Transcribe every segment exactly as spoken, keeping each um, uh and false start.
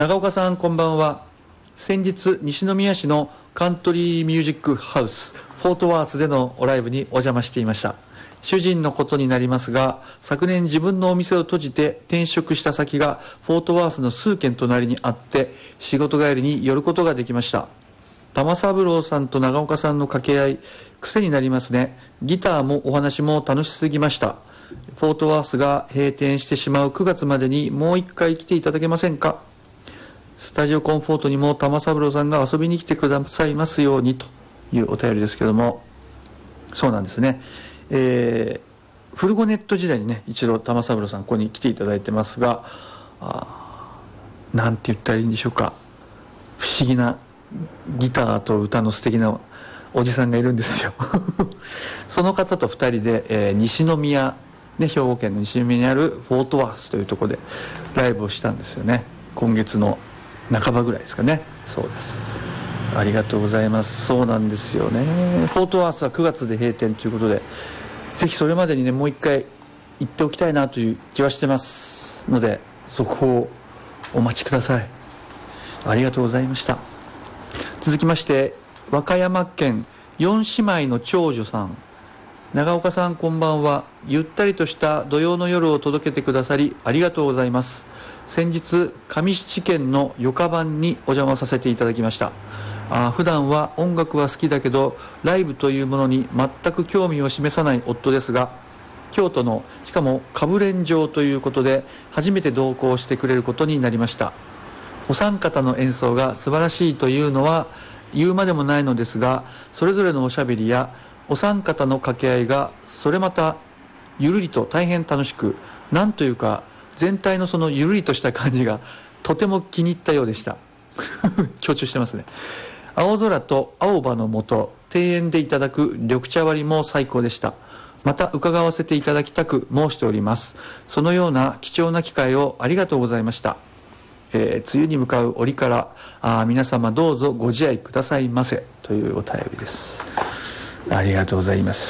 長岡さん、こんばんは。先日西宮市のカントリーミュージックハウスフォートワースでのおライブにお邪魔していました。主人のことになりますが、昨年自分のお店を閉じて転職した先がフォートワースの数軒隣にあって、仕事帰りに寄ることができました。玉三郎さんと長岡さんの掛け合い、癖になりますね。ギターもお話も楽しすぎました。フォートワースが閉店してしまうくがつまでにもう一回来ていただけませんか。スタジオコンフォートにも玉三郎さんが遊びに来てくださいますようにというお便りですけども、そうなんですね。えー、フルゴネット時代にね、一度玉三郎さんここに来ていただいてますが、あなんて言ったらいいんでしょうか。不思議なギターと歌の素敵なおじさんがいるんですよその方とふたりで、えー、西宮、ね、兵庫県の西宮にあるフォートワースというところでライブをしたんですよね。今月の半ばぐらいですかね。そうです。ありがとうございます。そうなんですよね。フォートワースはくがつで閉店ということで、ぜひそれまでにね、もう一回行っておきたいなという気はしてますので、続報をお待ちください。ありがとうございました。続きまして、和歌山県四姉妹の長女さん。長岡さん、こんばんは。ゆったりとした土曜の夜を届けてくださりありがとうございます。先日上七軒のよかばんにお邪魔させていただきました。あ普段は音楽は好きだけどライブというものに全く興味を示さない夫ですが、京都のしかも歌舞練場ということで初めて同行してくれることになりました。お三方の演奏が素晴らしいというのは言うまでもないのですが、それぞれのおしゃべりやお三方の掛け合いがそれまたゆるりと大変楽しく、なんというか全体のそのゆるりとした感じがとても気に入ったようでした強調してますね。青空と青葉の下、庭園でいただく緑茶割りも最高でした。また伺わせていただきたく申しております。そのような貴重な機会をありがとうございました。えー、梅雨に向かう折からあ皆様どうぞご自愛くださいませというお便りです。ありがとうございます。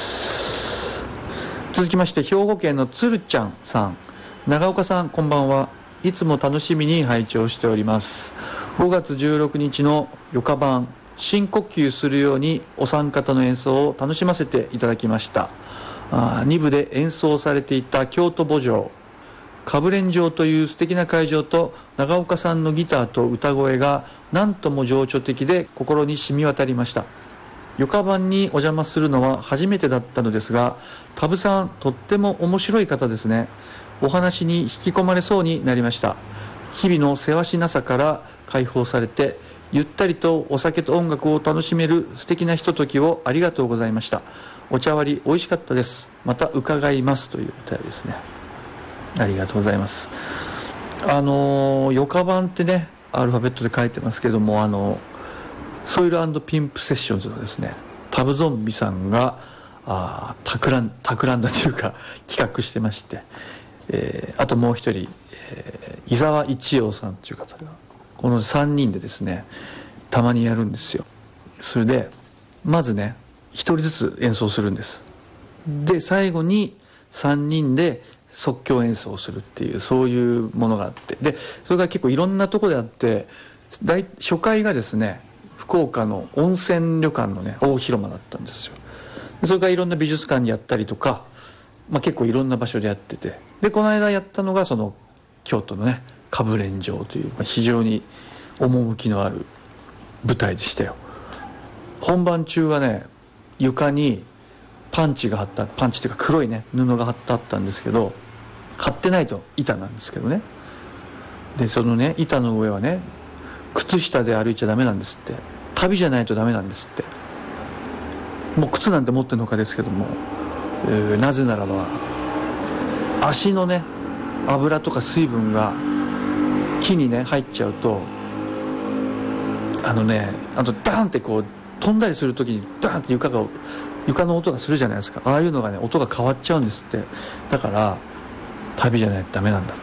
続きまして、兵庫県のつるちゃんさん。長岡さん、こんばんは。いつも楽しみに拝聴しております。ごがつじゅうろくにちのよかばん、深呼吸するようにお三方の演奏を楽しませていただきました。あに部で演奏されていた京都慕情、歌舞練場という素敵な会場と長岡さんのギターと歌声が何とも情緒的で心に染み渡りました。よかばんにお邪魔するのは初めてだったのですが、タブさんとっても面白い方ですね。お話に引き込まれそうになりました。日々のせわしなさから解放されて、ゆったりとお酒と音楽を楽しめる素敵なひとときをありがとうございました。お茶割り美味しかったです。また伺いますというお便りですね。ありがとうございます。あのよかばんってね、アルファベットで書いてますけども、あのソイル&ピンプセッションズのですね、タブゾンビさんがあ企ん企んだというか企画してまして、えー、あともう一人、えー、伊沢一葉さんという方がこのさんにんでですねたまにやるんですよ。それでまずねひとりずつ演奏するんです。で最後にさんにんで即興演奏するっていう、そういうものがあって、でそれが結構いろんなところであって、大初回がですね福岡の温泉旅館のね大広間だったんですよ。それからいろんな美術館にやったりとか、まあ、結構いろんな場所でやってて、でこの間やったのがその京都のね歌舞練場という、まあ、非常に趣のある舞台でしたよ。本番中はね床にパンチが貼ったパンチっていうか黒いね布が貼ってあったんですけど、貼ってないと板なんですけどね。でそのね板の上はね靴下で歩いちゃダメなんですって。旅じゃないとダメなんですって。もう靴なんて持ってるのかですけども、えー、なぜならば足のね油とか水分が木にね入っちゃうと、あのねあとダーンってこう飛んだりするときにダーンって床が床の音がするじゃないですか。ああいうのがね音が変わっちゃうんですって。だから旅じゃないとダメなんだって。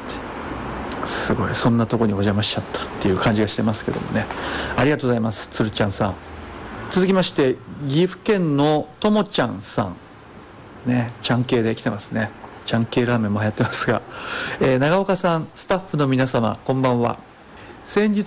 すごいそんなとこにお邪魔しちゃったっていう感じがしてますけどもね。ありがとうございます、つるちゃんさん。続きまして岐阜県のともちゃんさんね、ちゃん系で来てますね。ちゃん系ラーメンも流行ってますが、えー、長岡さん、スタッフの皆様こんばんは。 先日